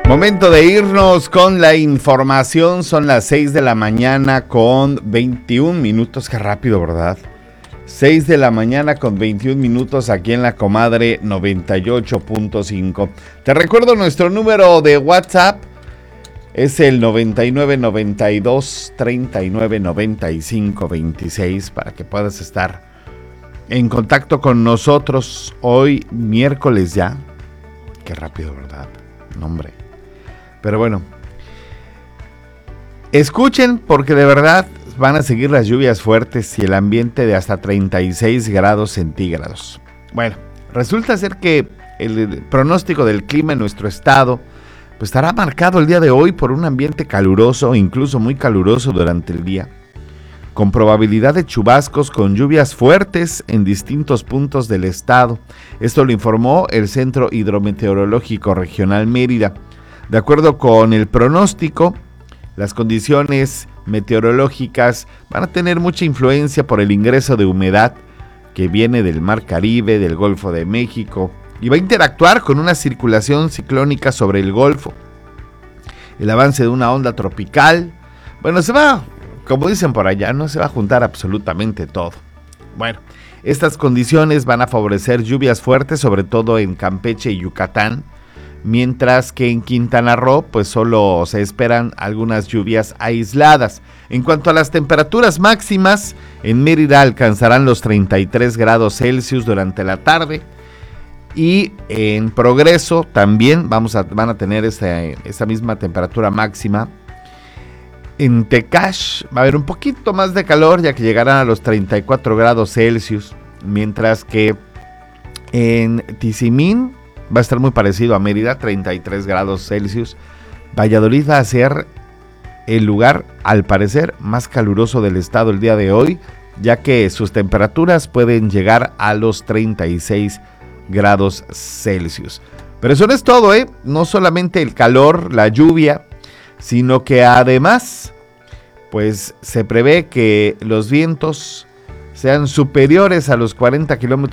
Momento de irnos con la información. Son las 6 de la mañana con 21 minutos. Qué rápido, ¿verdad? 6 de la mañana con 21 minutos aquí en La Comadre 98.5. Te recuerdo nuestro número de WhatsApp. Es el 9992 39 95 26 para que puedas estar en contacto con nosotros hoy miércoles ya. Qué rápido, ¿verdad? No, hombre. Pero bueno, escuchen porque de verdad van a seguir las lluvias fuertes y el ambiente de hasta 36 grados centígrados. Bueno, resulta ser que el pronóstico del clima en nuestro estado pues estará marcado el día de hoy por un ambiente caluroso, incluso muy caluroso durante el día, con probabilidad de chubascos con lluvias fuertes en distintos puntos del estado. Esto lo informó el Centro Hidrometeorológico Regional Mérida. De acuerdo con el pronóstico, las condiciones meteorológicas van a tener mucha influencia por el ingreso de humedad que viene del Mar Caribe, del Golfo de México, y va a interactuar con una circulación ciclónica sobre el Golfo. El avance de una onda tropical, bueno, como dicen por allá, no se va a juntar absolutamente todo. Bueno, estas condiciones van a favorecer lluvias fuertes, sobre todo en Campeche y Yucatán, mientras que en Quintana Roo pues solo se esperan algunas lluvias aisladas. En cuanto a las temperaturas máximas, en Mérida alcanzarán los 33 grados Celsius durante la tarde y en Progreso también van a tener esa misma temperatura máxima. En Tecash va a haber un poquito más de calor ya que llegarán a los 34 grados Celsius, mientras que en Tizimín va a estar muy parecido a Mérida, 33 grados Celsius. Valladolid va a ser el lugar, al parecer, más caluroso del estado el día de hoy, ya que sus temperaturas pueden llegar a los 36 grados Celsius. Pero eso no es todo, no solamente el calor, la lluvia, sino que además, pues se prevé que los vientos sean superiores a los 40 kilómetros